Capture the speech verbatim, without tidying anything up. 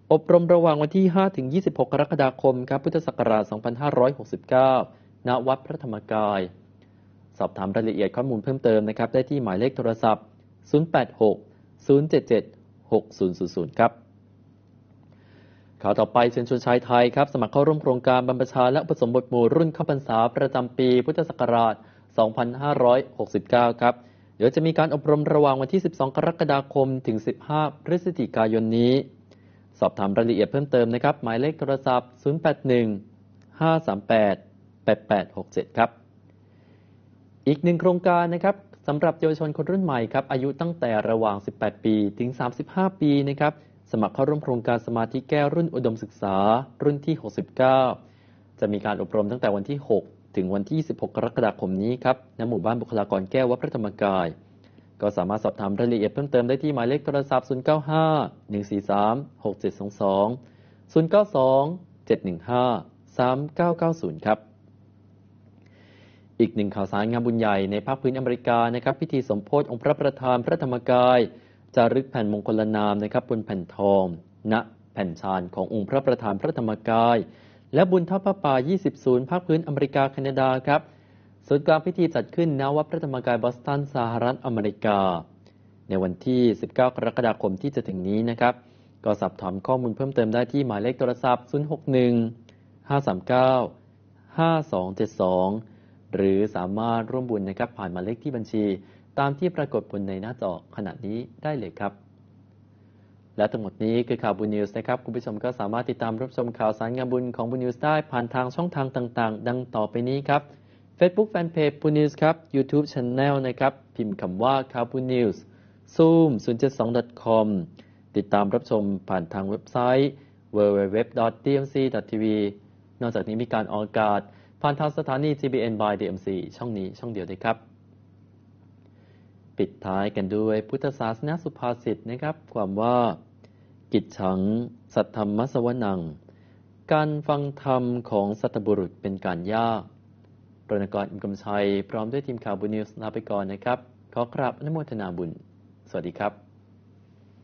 อบรมระหว่างวันที่ ห้าถึงยี่สิบหก กรกฎาคมครับพุทธศักราช สองพันห้าร้อยหกสิบเก้า ณ วัดพระธรรมกาย สอบถามรายละเอียดข้อมูลเพิ่มเติมนะครับได้ที่หมายเลขโทรศัพท์ ศูนย์ แปด หก ศูนย์ เจ็ด เจ็ด หก ศูนย์ ศูนย์ ศูนย์ ครับข่าวต่อไปเชิญชวนชายไทยครับสมัครเข้าร่วมโครงการบรรพชาและอุปสมบทหมู่รุ่นเข้าพรรษาประจำปีพุทธศักราช สองพันห้าร้อยหกสิบเก้า ครับเดี๋ยวจะมีการอบรมระหว่างวันที่ สิบสอง กรกฎาคมถึง สิบห้า พฤศจิกายนนี้สอบถามรายละเอียดเพิ่มเติมนะครับหมายเลขโทรศัพท์ ศูนย์ แปด หนึ่ง ห้า สาม แปด แปด แปด หก เจ็ด ครับอีกหนึ่งโครงการนะครับสำหรับเยาวชนคนรุ่นใหม่ครับอายุตั้งแต่ระหว่าง สิบแปด ปีถึง สามสิบห้า ปีนะครับสมัครเข้าร่วมโครงการสมาธิแก้วรุ่นอุดมศึกษารุ่นที่ หกสิบเก้า จะมีการอบรมตั้งแต่วันที่ หก ถึงวันที่ สิบหก กรกฎาคมนี้ครับณ หมู่บ้านบุคลากรแก้ววัดพระธรรมกายก็สามารถสอบถามรายละเอียดเพิ่มเติมได้ที่หมายเลขโทรศัพท์ ศูนย์ เก้า ห้า หนึ่ง สี่ สาม หก เจ็ด สอง สอง ศูนย์ เก้า สอง เจ็ด หนึ่ง ห้า สาม เก้า เก้า ศูนย์ ครับอีกหนึ่งข่าวสารงานบุญใหญ่ในภาคพื้นอเมริกานะครับพิธีสมโภชองค์พระประธานพระธรรมกายจารึกแผ่นมงคลนามนะครับบนแผ่นทองณแผ่นชานขององค์พระประธานพระธรรมกายและบุญทอดพระป่ายี่สิบศูนย์ภาคพื้นอเมริกาแคนาดาครับศูนย์กลางพิธีจัดขึ้นณวัดพระธรรมกายบอสตันสหรัฐอเมริกาในวันที่ สิบเก้า กรกฎาคมที่จะถึงนี้นะครับก็สอบถามข้อมูลเพิ่มเติมได้ที่หมายเลขโทรศัพท์ ศูนย์ หก หนึ่ง ห้า สาม เก้า ห้า สอง เจ็ด สองหรือสามารถร่วมบุญนะครับผ่านหมายเลขที่บัญชีตามที่ปรากฏบนในหน้าจอขณะนี้ได้เลยครับและทั้งหมดนี้คือข่าวบุญนิวส์นะครับคุณผู้ชมก็สามารถติดตามรับชมข่าวสารงานบุญของบุญนิวส์ได้ผ่านทางช่องทางต่างๆดังต่อไปนี้ครับ Facebook Fanpage บุญนิวส์ครับ YouTube Channel นะครับพิมพ์คำว่าข่าวบุญนิวส์ Zoom ศูนย์ เจ็ด สอง ดอท คอม ติดตามรับชมผ่านทางเว็บไซต์ ดับเบิลยู ดับเบิลยู ดับเบิลยู ดอท ดี เอ็ม ซี ดอท ที วี นอกจากนี้มีการออกอากาศผ่านทางสถานี ที บี เอ็น by ดี เอ็ม ซี ช่องนี้ช่องเดียวด้วยครับปิดท้ายกันด้วยพุทธศาสนาสุภาษิตนะครับความว่ากิจฉังสัทธรรมสวนังการฟังธรรมของสัตบุรุษเป็นการยากรณกร อิมกำชัยพร้อมด้วยทีมข่าวบุญนิวส์ลาไปก่อนนะครับขอกราบอนุโมทนาบุญสวัสดีครับ